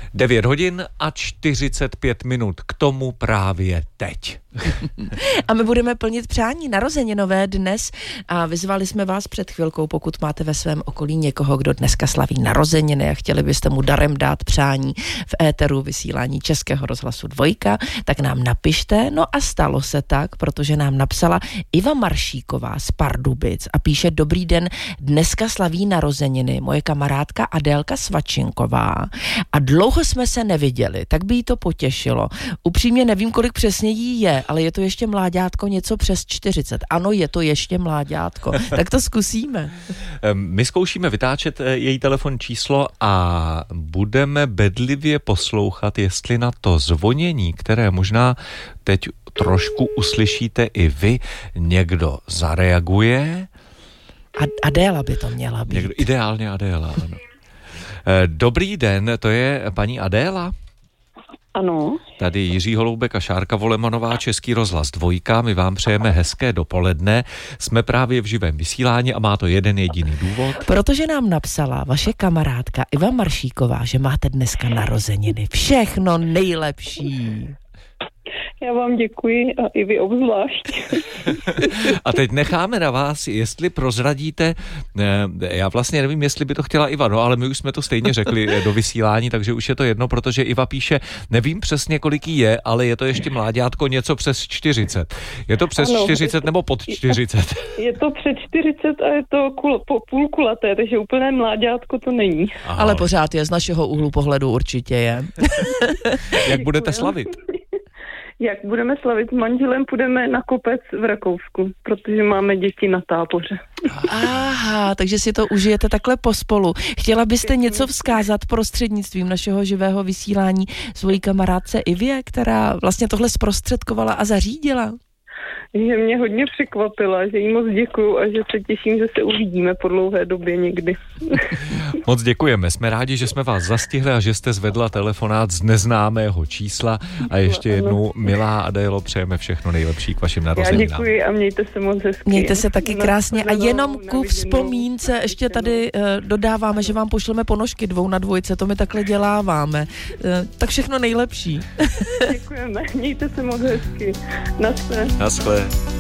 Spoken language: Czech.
9 hodin a 45 minut, k tomu právě teď. A my budeme plnit přání narozeninové dnes a vyzvali jsme vás před chvilkou, pokud máte ve svém okolí někoho, kdo dneska slaví narozeniny a chtěli byste mu darem dát přání v éteru vysílání Českého rozhlasu 2, tak nám napište. No a stalo se tak, protože nám napsala Iva Maršíková z Pardubic a píše: Dobrý den, dneska slaví narozeniny moje kamarádka Adélka Svačinková a dlouho jsme se neviděli, tak by jí to potěšilo. Upřímně nevím, kolik přesně jí je, ale je to ještě mláďátko něco přes 40. Ano, je to ještě mláďátko. Tak to zkusíme. My zkoušíme vytáčet její telefonní číslo a budeme bedlivě poslouchat, jestli na to zvonění, které možná teď trošku uslyšíte i vy, někdo zareaguje. Adéla by to měla být. Ideálně Adéla, ano. Dobrý den, to je paní Adéla? Ano. Tady Jiří Holoubek a Šárka Volemanová, Český rozhlas 2. My vám přejeme hezké dopoledne. Jsme právě v živém vysílání a má to jeden jediný důvod. Protože nám napsala vaše kamarádka Iva Maršíková, že máte dneska narozeniny. Všechno nejlepší. Já vám děkuji a i vy obzvlášť. A teď necháme na vás, jestli prozradíte, já vlastně nevím, jestli by to chtěla Iva, no ale my už jsme to stejně řekli do vysílání, takže už je to jedno, protože Iva píše, nevím přesně, kolik jí je, ale je to ještě mláďátko něco přes 40. Je to přes 40 nebo pod 40? Je to před 40 a je to půlkulaté, takže úplné mláďátko to není. Aha. Ale pořád je, z našeho úhlu pohledu určitě je. Jak budete slavit? Jak budeme slavit s manželem, půjdeme na kopec v Rakousku, protože máme děti na táboře. Aha, takže si to užijete takhle pospolu. Chtěla byste něco vzkázat prostřednictvím našeho živého vysílání svojí kamarádce Ivě, která vlastně tohle zprostředkovala a zařídila? Že mě hodně překvapila, že jí moc děkuju a že se těším, že se uvidíme po dlouhé době někdy. Moc děkujeme, jsme rádi, že jsme vás zastihli a že jste zvedla telefonát z neznámého čísla a ještě jednou, milá Adélo, přejeme všechno nejlepší k vašim narozeninám. Já děkuji a mějte se moc hezky. Mějte se taky krásně a jenom ku vzpomínce ještě tady dodáváme, že vám pošleme ponožky 2 na 2, to my takhle děláváme. Tak všechno nejlepší. Děkujeme, mějte se moc hezky. Naschle. Naschle.